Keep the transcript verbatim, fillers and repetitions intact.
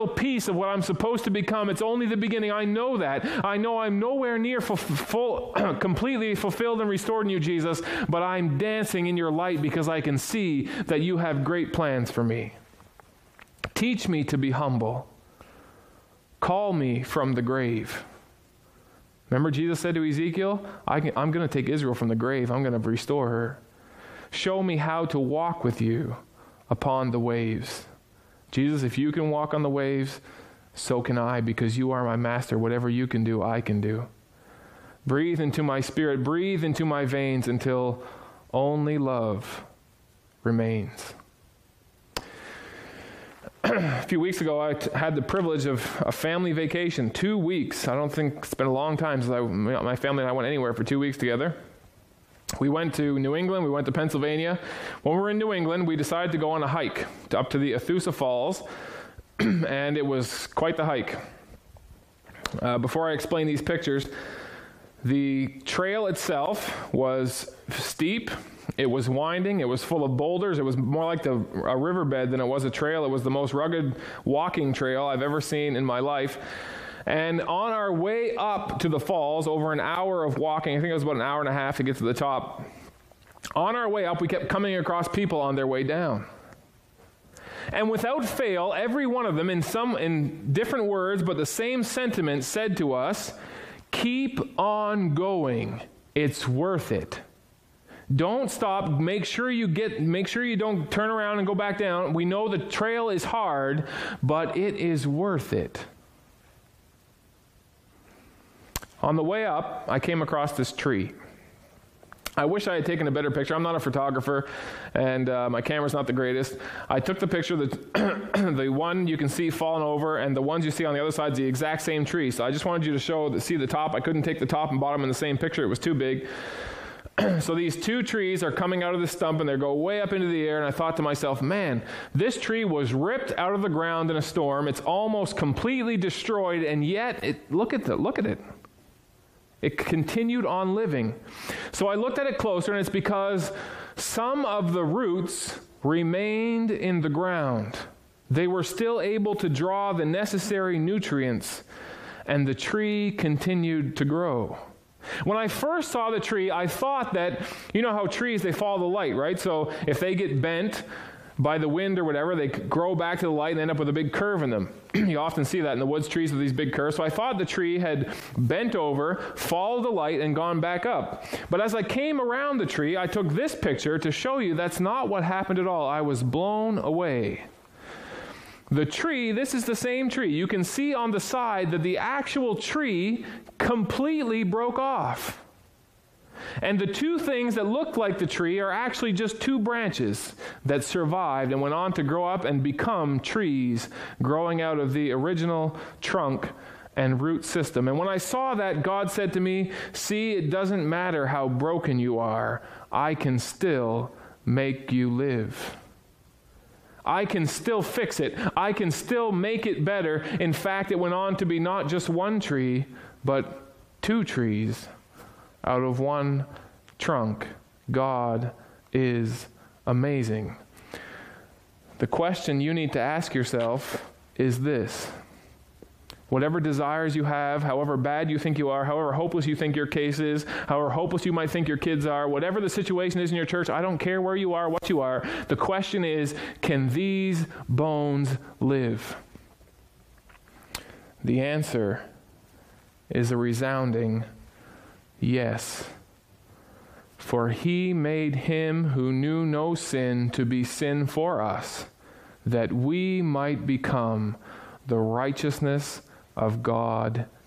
piece of what I'm supposed to become. It's only the beginning. I know that. I know I'm nowhere near full, full, completely fulfilled and restored in you, Jesus, but I'm dancing in your light because I can see that you have great plans for me. Teach me to be humble. Call me from the grave. Remember Jesus said to Ezekiel, I can, I'm going to take Israel from the grave. I'm going to restore her. Show me how to walk with you upon the waves. Jesus, if you can walk on the waves, so can I, because you are my master. Whatever you can do, I can do. Breathe into my spirit, breathe into my veins until only love remains. A few weeks ago, I t- had the privilege of a family vacation, two weeks. I don't think it's been a long time since I, my family and I went anywhere for two weeks together. We went to New England, we went to Pennsylvania. When we were in New England, we decided to go on a hike to, up to the Athusa Falls, and it was quite the hike. Uh, before I explain these pictures, the trail itself was steep, it was winding, it was full of boulders, it was more like the, a riverbed than it was a trail. It was the most rugged walking trail I've ever seen in my life. And on our way up to the falls, over an hour of walking, I think it was about an hour and a half to get to the top, on our way up, we kept coming across people on their way down. And without fail, every one of them, in some in different words, but the same sentiment, said to us, keep on going. It's worth it. Don't stop. Make sure you get, make sure you don't turn around and go back down. We know the trail is hard, but it is worth it. On the way up, I came across this tree. I wish I had taken a better picture. I'm not a photographer, and uh, my camera's not the greatest. I took the picture, the, the one you can see fallen over, and the ones you see on the other side is the exact same tree. So I just wanted you to show, see the top. I couldn't take the top and bottom in the same picture. It was too big. So these two trees are coming out of the stump, and they go way up into the air, and I thought to myself, man, this tree was ripped out of the ground in a storm. It's almost completely destroyed, and yet, it, look at the, look at it. It continued on living. So I looked at it closer, and it's because some of the roots remained in the ground. They were still able to draw the necessary nutrients, and the tree continued to grow. When I first saw the tree, I thought that, you know how trees, they follow the light, right? So if they get bent by the wind or whatever, they grow back to the light and end up with a big curve in them. You often see that in the woods, trees with these big curves. So I thought the tree had bent over, followed the light, and gone back up. But as I came around the tree, I took this picture to show you that's not what happened at all. I was blown away. The tree, this is the same tree. You can see on the side that the actual tree completely broke off. And the two things that looked like the tree are actually just two branches that survived and went on to grow up and become trees growing out of the original trunk and root system. And when I saw that, God said to me, see, it doesn't matter how broken you are. I can still make you live. I can still fix it. I can still make it better. In fact, it went on to be not just one tree, but two trees out of one trunk. God is amazing. The question you need to ask yourself is this. Whatever desires you have, however bad you think you are, however hopeless you think your case is, however hopeless you might think your kids are, whatever the situation is in your church, I don't care where you are, what you are. The question is, can these bones live? The answer is a resounding yes. For he made him who knew no sin to be sin for us, that we might become the righteousness of God